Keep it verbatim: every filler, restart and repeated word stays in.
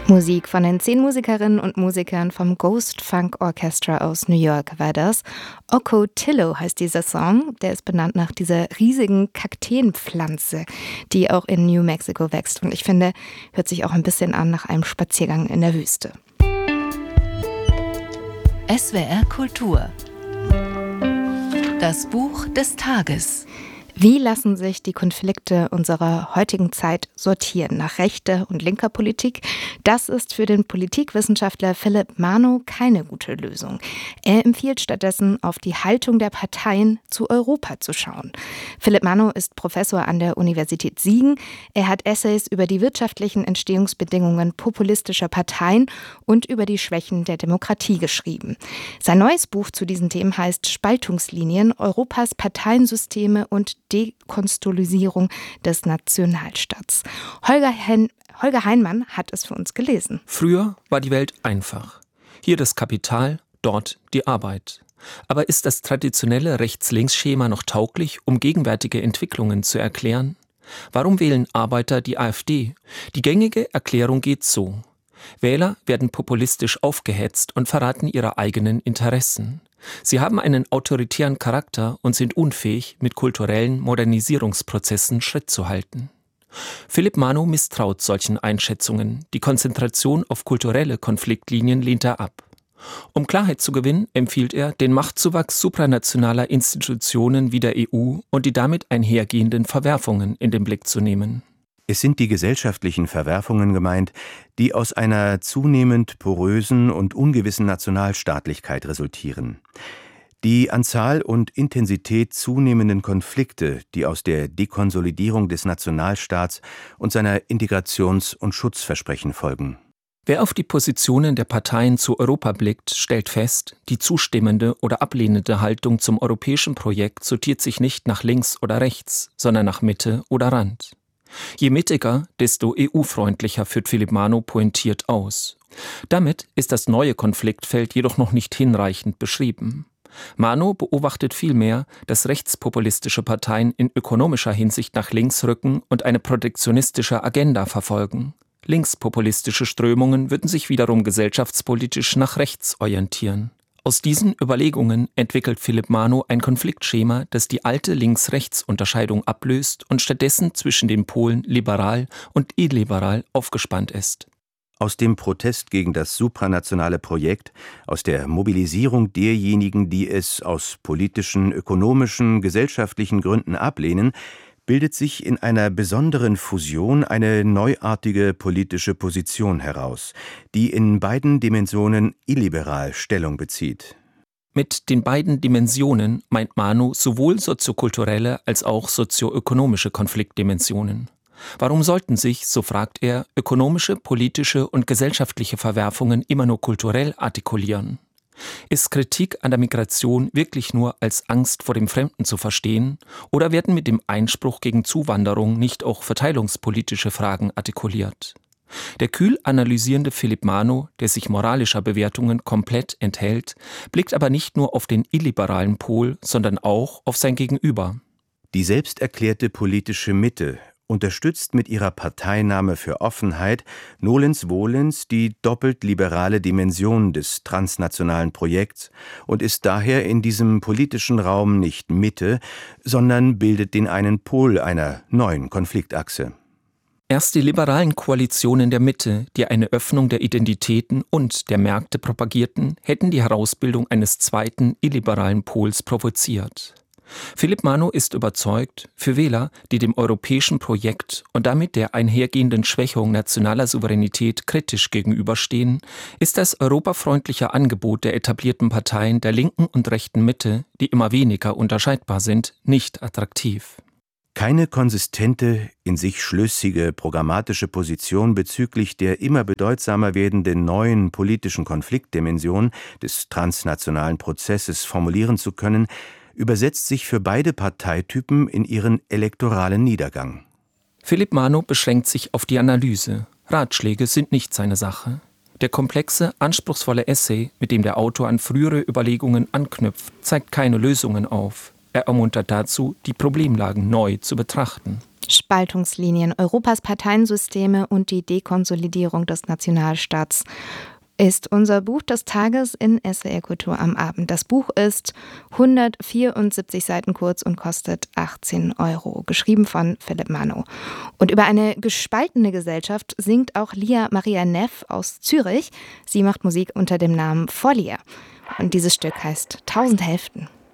Musik von den zehn Musikerinnen und Musikern vom Ghost Funk Orchestra aus New York war das. Ocotillo heißt dieser Song. Der ist benannt nach dieser riesigen Kakteenpflanze, die auch in New Mexico wächst. Und ich finde, hört sich auch ein bisschen an nach einem Spaziergang in der Wüste. S W R Kultur. Das Buch des Tages. Wie lassen sich die Konflikte unserer heutigen Zeit sortieren nach rechter und linker Politik? Das ist für den Politikwissenschaftler Philipp Manow keine gute Lösung. Er empfiehlt stattdessen, auf die Haltung der Parteien zu Europa zu schauen. Philipp Manow ist Professor an der Universität Siegen. Er hat Essays über die wirtschaftlichen Entstehungsbedingungen populistischer Parteien und über die Schwächen der Demokratie geschrieben. Sein neues Buch zu diesen Themen heißt Spaltungslinien, Europas Parteiensysteme und Dekonstruktion des Nationalstaats. Holger, Hen- Holger Heinmann hat es für uns gelesen. Früher war die Welt einfach. Hier das Kapital, dort die Arbeit. Aber ist das traditionelle Rechts-Links-Schema noch tauglich, um gegenwärtige Entwicklungen zu erklären? Warum wählen Arbeiter die AfD? Die gängige Erklärung geht so. Wähler werden populistisch aufgehetzt und verraten ihre eigenen Interessen. Sie haben einen autoritären Charakter und sind unfähig, mit kulturellen Modernisierungsprozessen Schritt zu halten. Philipp Manow misstraut solchen Einschätzungen. Die Konzentration auf kulturelle Konfliktlinien lehnt er ab. Um Klarheit zu gewinnen, empfiehlt er, den Machtzuwachs supranationaler Institutionen wie der E U und die damit einhergehenden Verwerfungen in den Blick zu nehmen. Es sind die gesellschaftlichen Verwerfungen gemeint, die aus einer zunehmend porösen und ungewissen Nationalstaatlichkeit resultieren. Die an Zahl und Intensität zunehmenden Konflikte, die aus der Dekonsolidierung des Nationalstaats und seiner Integrations- und Schutzversprechen folgen. Wer auf die Positionen der Parteien zu Europa blickt, stellt fest, die zustimmende oder ablehnende Haltung zum europäischen Projekt sortiert sich nicht nach links oder rechts, sondern nach Mitte oder Rand. Je mittiger, desto E U-freundlicher, führt Philipp Manow pointiert aus. Damit ist das neue Konfliktfeld jedoch noch nicht hinreichend beschrieben. Manow beobachtet vielmehr, dass rechtspopulistische Parteien in ökonomischer Hinsicht nach links rücken und eine protektionistische Agenda verfolgen. Linkspopulistische Strömungen würden sich wiederum gesellschaftspolitisch nach rechts orientieren. Aus diesen Überlegungen entwickelt Philipp Manow ein Konfliktschema, das die alte Links-Rechts-Unterscheidung ablöst und stattdessen zwischen den Polen liberal und illiberal aufgespannt ist. Aus dem Protest gegen das supranationale Projekt, aus der Mobilisierung derjenigen, die es aus politischen, ökonomischen, gesellschaftlichen Gründen ablehnen, bildet sich in einer besonderen Fusion eine neuartige politische Position heraus, die in beiden Dimensionen illiberal Stellung bezieht. Mit den beiden Dimensionen meint Manow sowohl soziokulturelle als auch sozioökonomische Konfliktdimensionen. Warum sollten sich, so fragt er, ökonomische, politische und gesellschaftliche Verwerfungen immer nur kulturell artikulieren? Ist Kritik an der Migration wirklich nur als Angst vor dem Fremden zu verstehen, oder werden mit dem Einspruch gegen Zuwanderung nicht auch verteilungspolitische Fragen artikuliert? Der kühl analysierende Philipp Manow, der sich moralischer Bewertungen komplett enthält, blickt aber nicht nur auf den illiberalen Pol, sondern auch auf sein Gegenüber. Die selbsterklärte politische Mitte unterstützt mit ihrer Parteinahme für Offenheit nolens volens die doppelt liberale Dimension des transnationalen Projekts und ist daher in diesem politischen Raum nicht Mitte, sondern bildet den einen Pol einer neuen Konfliktachse. Erst die liberalen Koalitionen der Mitte, die eine Öffnung der Identitäten und der Märkte propagierten, hätten die Herausbildung eines zweiten illiberalen Pols provoziert. Philipp Manow ist überzeugt, für Wähler, die dem europäischen Projekt und damit der einhergehenden Schwächung nationaler Souveränität kritisch gegenüberstehen, ist das europafreundliche Angebot der etablierten Parteien der linken und rechten Mitte, die immer weniger unterscheidbar sind, nicht attraktiv. Keine konsistente, in sich schlüssige, programmatische Position bezüglich der immer bedeutsamer werdenden neuen politischen Konfliktdimension des transnationalen Prozesses formulieren zu können, übersetzt sich für beide Parteitypen in ihren elektoralen Niedergang. Philipp Manow beschränkt sich auf die Analyse. Ratschläge sind nicht seine Sache. Der komplexe, anspruchsvolle Essay, mit dem der Autor an frühere Überlegungen anknüpft, zeigt keine Lösungen auf. Er ermuntert dazu, die Problemlagen neu zu betrachten. Spaltungslinien, Europas Parteiensysteme und die Dekonsolidierung des Nationalstaats ist unser Buch des Tages in S W R Kultur am Abend. Das Buch ist hundertvierundsiebzig Seiten kurz und kostet achtzehn Euro, geschrieben von Philipp Mano. Und über eine gespaltene Gesellschaft singt auch Lia Maria Neff aus Zürich. Sie macht Musik unter dem Namen Folia. Und dieses Stück heißt Tausend Hälften.